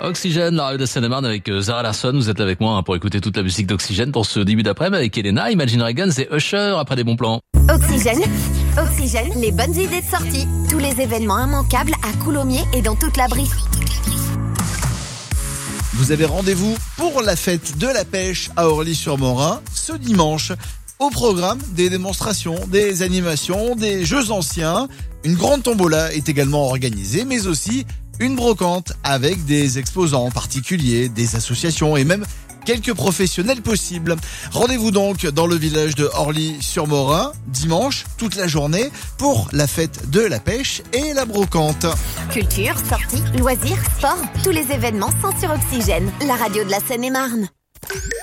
Oxygène, la radio de la Seine-et-Marne avec Zara Larsson. Vous êtes avec moi pour écouter toute la musique d'Oxygène pour ce début d'après-midi avec Elena, Imagine Dragons et Usher après des bons plans. Oxygène, les bonnes idées de sortie. Tous les événements immanquables à Coulommiers et dans toute la Brie. Vous avez rendez-vous pour la fête de la pêche à Orly-sur-Morin ce dimanche. Au programme, des démonstrations, des animations, des jeux anciens. Une grande tombola est également organisée, mais aussi une brocante avec des exposants particuliers, des associations et même quelques professionnels possibles. Rendez-vous donc dans le village de Orly-sur-Morin, dimanche, toute la journée, pour la fête de la pêche et la brocante. Culture, sorties, loisirs, sport, tous les événements sont sur Oxygène, la radio de la Seine-et-Marne.